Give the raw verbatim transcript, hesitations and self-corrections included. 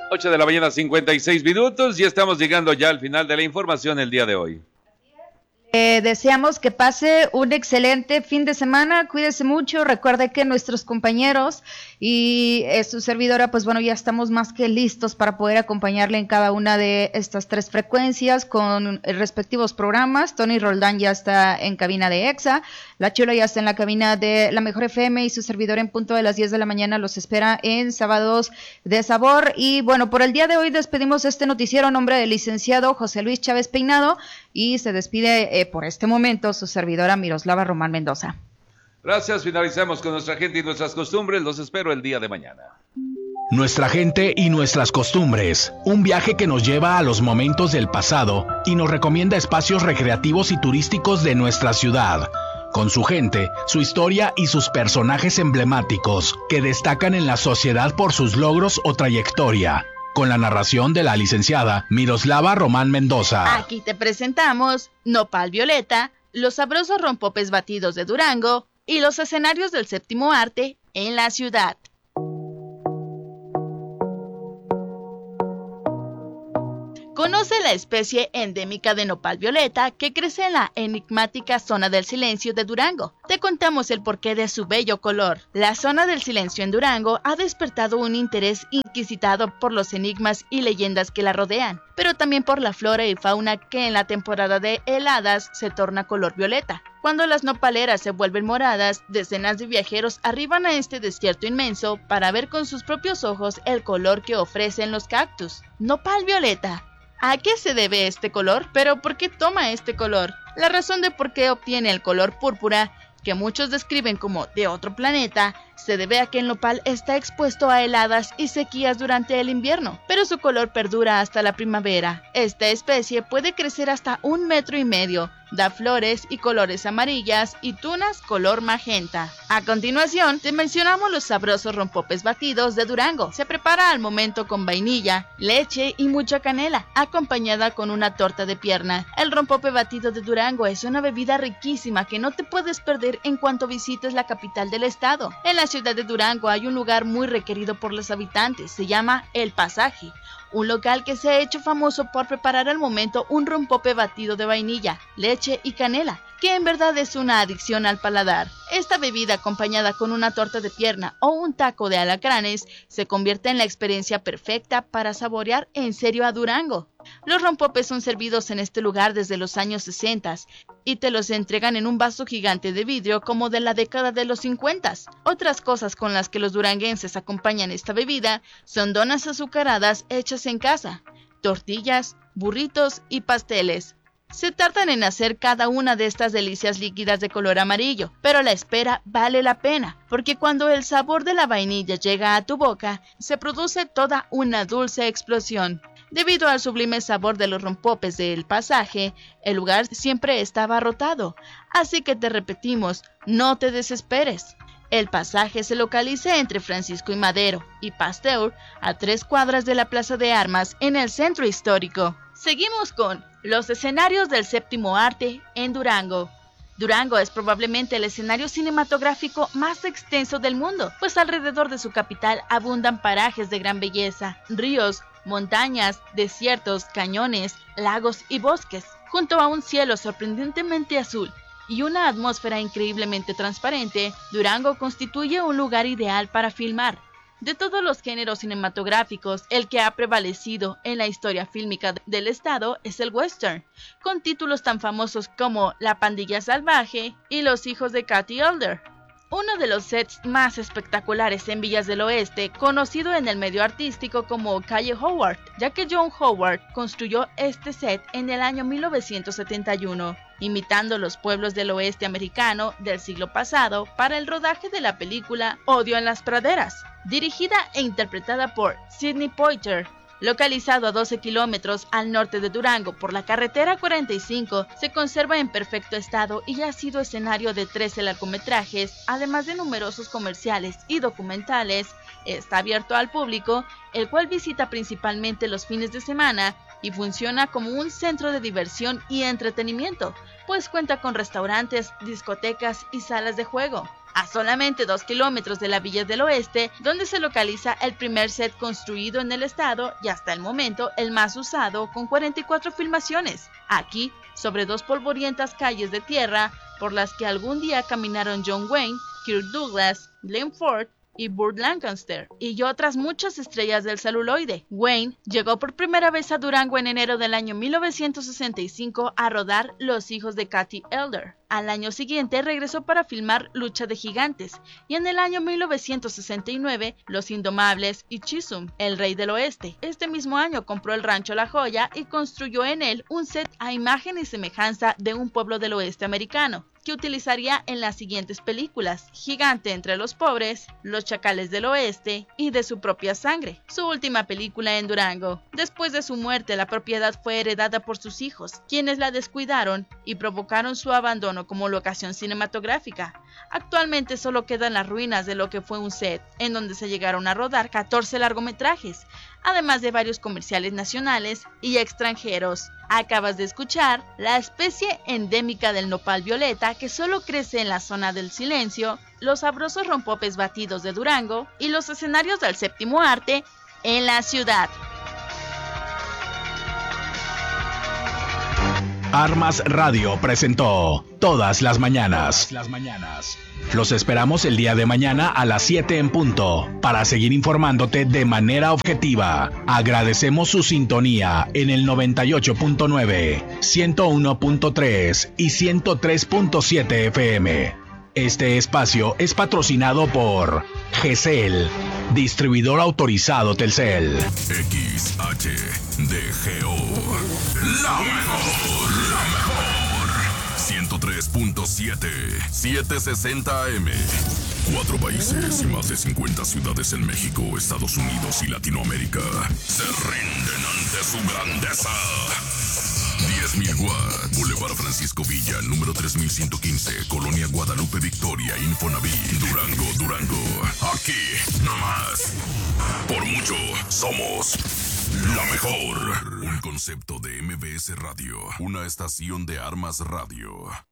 ocho de la mañana, cincuenta y seis minutos, y estamos llegando ya al final de la información el día de hoy. Eh, deseamos que pase un excelente fin de semana, cuídese mucho, recuerde que nuestros compañeros y eh, su servidora, pues bueno, ya estamos más que listos para poder acompañarle en cada una de estas tres frecuencias con respectivos programas. Tony Roldán ya está en cabina de EXA, La Chula ya está en la cabina de La Mejor F M y su servidor en punto de las diez de la mañana los espera en Sábados de Sabor. Y bueno, por el día de hoy despedimos este noticiero a nombre del licenciado José Luis Chávez Peinado y se despide eh, por este momento su servidora Miroslava Román Mendoza. Gracias, finalizamos con nuestra gente y nuestras costumbres, los espero el día de mañana. Nuestra gente y nuestras costumbres, un viaje que nos lleva a los momentos del pasado y nos recomienda espacios recreativos y turísticos de nuestra ciudad, con su gente, su historia y sus personajes emblemáticos que destacan en la sociedad por sus logros o trayectoria. Con la narración de la licenciada Miroslava Román Mendoza. Aquí te presentamos Nopal Violeta, los sabrosos rompopes batidos de Durango y los escenarios del séptimo arte en la ciudad. Conoce la especie endémica de nopal violeta que crece en la enigmática zona del silencio de Durango. Te contamos el porqué de su bello color. La zona del silencio en Durango ha despertado un interés inquisitado por los enigmas y leyendas que la rodean, pero también por la flora y fauna que en la temporada de heladas se torna color violeta. Cuando las nopaleras se vuelven moradas, decenas de viajeros arriban a este desierto inmenso para ver con sus propios ojos el color que ofrecen los cactus. Nopal violeta. ¿A qué se debe este color? ¿Pero por qué toma este color? La razón de por qué obtiene el color púrpura, que muchos describen como de otro planeta, se debe a que el nopal está expuesto a heladas y sequías durante el invierno, pero su color perdura hasta la primavera. Esta especie puede crecer hasta un metro y medio, da flores y colores amarillas y tunas color magenta. A continuación, te mencionamos los sabrosos rompopes batidos de Durango. Se prepara al momento con vainilla, leche y mucha canela, acompañada con una torta de pierna. El rompope batido de Durango es una bebida riquísima que no te puedes perder en cuanto visites la capital del estado. En la ciudad de Durango hay un lugar muy requerido por los habitantes, se llama El Pasaje, un local que se ha hecho famoso por preparar al momento un rompope batido de vainilla, leche y canela, que en verdad es una adicción al paladar. Esta bebida acompañada con una torta de pierna o un taco de alacranes se convierte en la experiencia perfecta para saborear en serio a Durango. Los rompopes son servidos en este lugar desde los años sesenta y te los entregan en un vaso gigante de vidrio como de la década de los cincuenta. Otras cosas con las que los duranguenses acompañan esta bebida son donas azucaradas hechas en casa, tortillas, burritos y pasteles. Se tardan en hacer cada una de estas delicias líquidas de color amarillo, pero la espera vale la pena, porque cuando el sabor de la vainilla llega a tu boca, se produce toda una dulce explosión. Debido al sublime sabor de los rompopes de El Pasaje, el lugar siempre está abarrotado, así que te repetimos, no te desesperes. El Pasaje se localiza entre Francisco y Madero y Pasteur, a tres cuadras de la Plaza de Armas en el centro histórico. Seguimos con los escenarios del séptimo arte en Durango. Durango es probablemente el escenario cinematográfico más extenso del mundo, pues alrededor de su capital abundan parajes de gran belleza, ríos, montañas, desiertos, cañones, lagos y bosques, junto a un cielo sorprendentemente azul y una atmósfera increíblemente transparente. Durango constituye un lugar ideal para filmar. De todos los géneros cinematográficos, el que ha prevalecido en la historia fílmica del estado es el western, con títulos tan famosos como La Pandilla Salvaje y Los Hijos de Cathy Elder. Uno de los sets más espectaculares en Villas del Oeste, conocido en el medio artístico como Calle Howard, ya que John Howard construyó este set en el año mil novecientos setenta y uno, imitando los pueblos del oeste americano del siglo pasado para el rodaje de la película Odio en las Praderas, dirigida e interpretada por Sidney Poitier. Localizado a doce kilómetros al norte de Durango por la carretera cuarenta y cinco, se conserva en perfecto estado y ha sido escenario de trece largometrajes, además de numerosos comerciales y documentales. Está abierto al público, el cual visita principalmente los fines de semana y funciona como un centro de diversión y entretenimiento, pues cuenta con restaurantes, discotecas y salas de juego. a solamente dos kilómetros de la Villa del Oeste, donde se localiza el primer set construido en el estado y hasta el momento el más usado, con cuarenta y cuatro filmaciones. Aquí, sobre dos polvorientas calles de tierra por las que algún día caminaron John Wayne, Kirk Douglas, Glenn Ford y Burt Lancaster, y otras muchas estrellas del celuloide. Wayne llegó por primera vez a Durango en enero del año mil novecientos sesenta y cinco a rodar Los hijos de Cathy Elder. Al año siguiente regresó para filmar Lucha de Gigantes, y en el año mil novecientos sesenta y nueve Los Indomables y Chisum, el Rey del Oeste. Este mismo año compró el rancho La Joya y construyó en él un set a imagen y semejanza de un pueblo del oeste americano, que utilizaría en las siguientes películas: Gigante entre los pobres, Los Chacales del Oeste y De su propia sangre, su última película en Durango. Después de su muerte, la propiedad fue heredada por sus hijos, quienes la descuidaron y provocaron su abandono como locación cinematográfica. Actualmente solo quedan las ruinas de lo que fue un set, en donde se llegaron a rodar catorce largometrajes, además de varios comerciales nacionales y extranjeros. Acabas de escuchar La especie endémica del nopal violeta, que solo crece en la zona del silencio, los sabrosos rompopes batidos de Durango y los escenarios del séptimo arte en la ciudad. Armas Radio presentó Todas las mañanas. Las mañanas. Los esperamos el día de mañana a las siete en punto para seguir informándote de manera objetiva. Agradecemos su sintonía en el noventa y ocho punto nueve, ciento uno punto tres y ciento tres punto siete F M. Este espacio es patrocinado por G C L, distribuidor autorizado Telcel. X H D G O, la mejor, la mejor. ciento tres punto siete, setecientos sesenta A M. Cuatro países y más de cincuenta ciudades en México, Estados Unidos y Latinoamérica se rinden ante su grandeza. diez mil watts, Boulevard Francisco Villa, número tres mil ciento quince, Colonia Guadalupe Victoria, Infonavit, Durango, Durango. Aquí, nomás. Por mucho, somos la mejor. Un concepto de M B S Radio, una estación de Armas Radio.